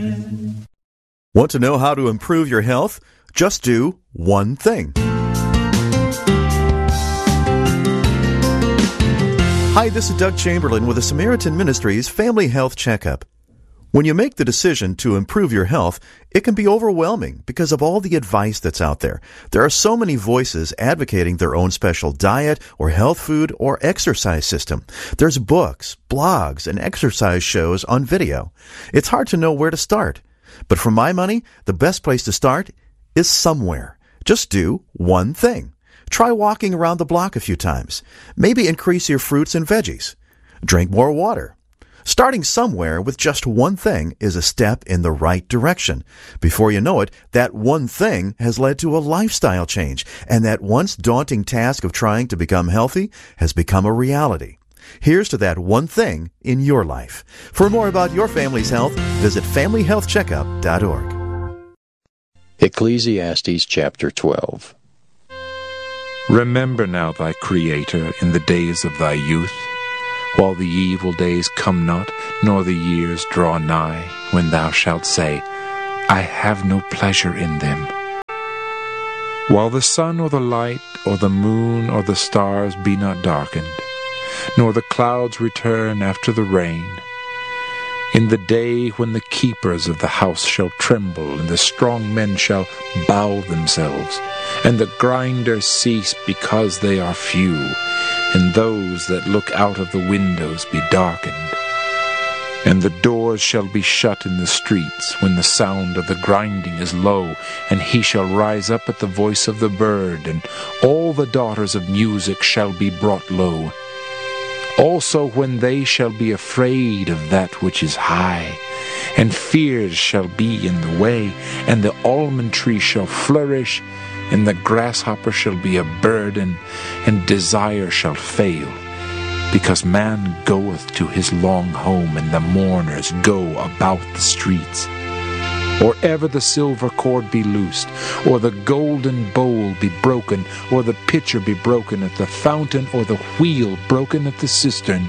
Want to know how to improve your health? Just do one thing. Hi, this is Doug Chamberlain with the Samaritan Ministries Family Health Checkup. When you make the decision to improve your health, it can be overwhelming because of all the advice that's out there. There are so many voices advocating their own special diet or health food or exercise system. There's books, blogs, and exercise shows on video. It's hard to know where to start. But for my money, the best place to start is somewhere. Just do one thing. Try walking around the block a few times. Maybe increase your fruits and veggies. Drink more water. Starting somewhere with just one thing is a step in the right direction. Before you know it, that one thing has led to a lifestyle change, and that once daunting task of trying to become healthy has become a reality. Here's to that one thing in your life. For more about your family's health, visit FamilyHealthCheckup.org. Ecclesiastes chapter 12. Remember now thy Creator in the days of thy youth, while the evil days come not, nor the years draw nigh, when thou shalt say, I have no pleasure in them. While the sun or the light, or the moon or the stars be not darkened, nor the clouds return after the rain, in the day when the keepers of the house shall tremble, and the strong men shall bow themselves, and the grinders cease because they are few, and those that look out of the windows be darkened. And the doors shall be shut in the streets, when the sound of the grinding is low, and he shall rise up at the voice of the bird, and all the daughters of music shall be brought low. Also when they shall be afraid of that which is high, and fears shall be in the way, and the almond tree shall flourish, and the grasshopper shall be a burden, and desire shall fail, because man goeth to his long home, and the mourners go about the streets. Or ever the silver cord be loosed, or the golden bowl be broken, or the pitcher be broken at the fountain, or the wheel broken at the cistern.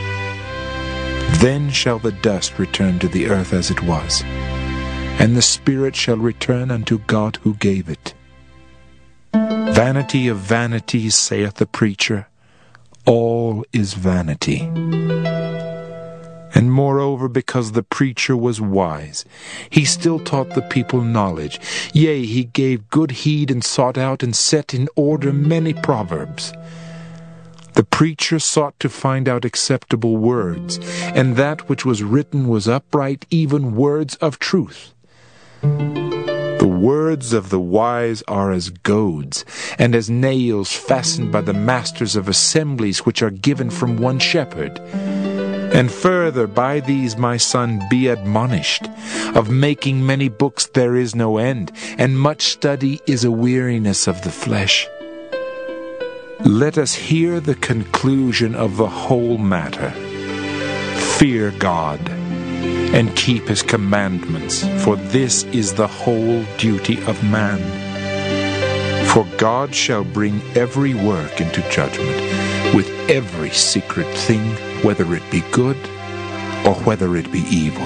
Then shall the dust return to the earth as it was, and the spirit shall return unto God who gave it. Vanity of vanities, saith the preacher, all is vanity. And moreover, because the preacher was wise, he still taught the people knowledge. Yea, he gave good heed, and sought out and set in order many proverbs. The preacher sought to find out acceptable words, and that which was written was upright, even words of truth. The words of the wise are as goads, and as nails fastened by the masters of assemblies, which are given from one shepherd. And further, by these, my son, be admonished. Of making many books there is no end, and much study is a weariness of the flesh. Let us hear the conclusion of the whole matter. Fear God, and keep his commandments, for this is the whole duty of man. For God shall bring every work into judgment, with every secret thing, whether it be good or whether it be evil.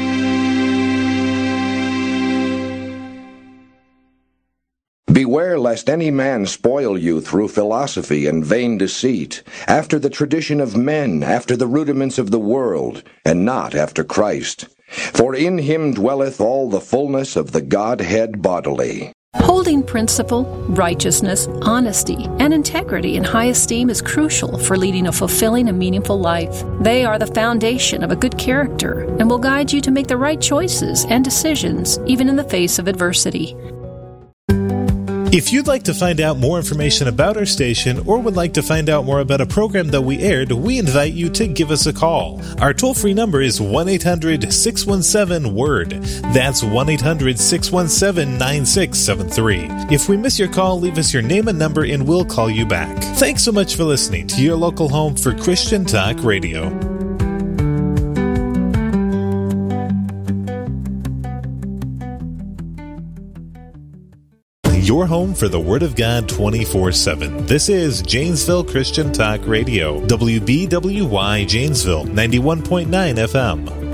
Beware lest any man spoil you through philosophy and vain deceit, after the tradition of men, after the rudiments of the world, and not after Christ. For in him dwelleth all the fullness of the Godhead bodily. Holding principle, righteousness, honesty, and integrity in high esteem is crucial for leading a fulfilling and meaningful life. They are the foundation of a good character and will guide you to make the right choices and decisions, even in the face of adversity. If you'd like to find out more information about our station or would like to find out more about a program that we aired, we invite you to give us a call. Our toll-free number is 1-800-617-WORD. That's 1-800-617-9673. If we miss your call, leave us your name and number and we'll call you back. Thanks so much for listening to your local home for Christian Talk Radio. Your home for the Word of God 24/7. This is Janesville Christian Talk Radio. WBWY Janesville, 91.9 FM.